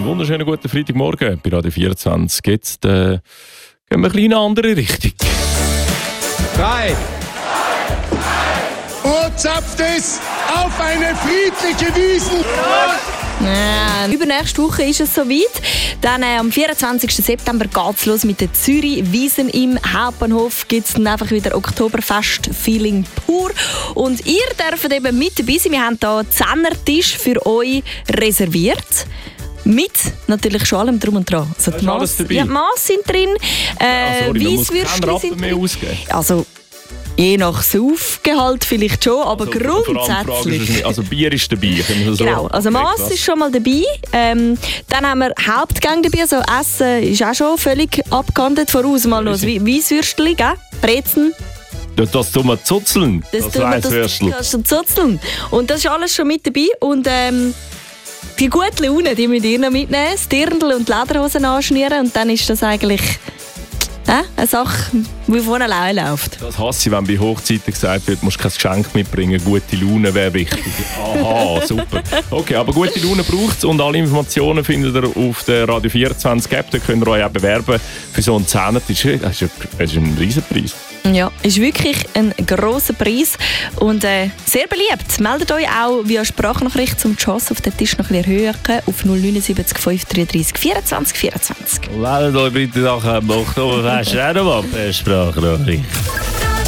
wunderschönen guten Freitagmorgen. Bei Radio 24 jetzt gehen wir ein bisschen in eine andere Richtung. 3. Zapft es auf eine friedliche Wiesn. Ja, übernächste Woche ist es soweit. Dann am 24. September geht es los mit der Zürich-Wiesn im Hauptbahnhof. Gibt es dann einfach wieder Oktoberfest-Feeling pur. Und ihr dürft eben mit dabei sein. Wir haben hier einen Zehnertisch für euch reserviert. Mit natürlich schon allem drum und dran. Also die Maß sind drin, Weisswürste sind drin. Also je nach Saufgehalt vielleicht schon, aber also, grundsätzlich. Also Bier ist dabei. Genau, also Mass ist schon mal dabei. Dann haben wir Hauptgänge dabei, also Essen ist auch schon völlig abgehandelt. Voraus mal noch ein Weisswürstchen, Brezen. Das tun wir zuzeln. Das Weisswürstel. Das zuzeln. Und das ist alles schon mit dabei. Und die gute Laune, die müsst ihr noch mitnehmen. Das Dirndl und die Lederhosen anschnüren. Und dann ist das eigentlich eine Sache, die von alleine läuft. Das hasse ich, wenn bei Hochzeiten gesagt wird, du musst kein Geschenk mitbringen, gute Laune wäre wichtig. Aha, super. Okay, aber gute Laune braucht es und alle Informationen findet ihr auf der Radio 24 App. Da könnt ihr euch auch bewerben für so einen Zehnertisch. Das ist ein Riesenpreis. Ja, ist wirklich ein grosser Preis und sehr beliebt. Meldet euch auch via Sprachnachricht zum Chance auf den Tisch noch ein bisschen erhöhen auf 079 533 24 24. Meldet euch bitte nachher am Oktoberfest auch noch mal per Sprachnachricht.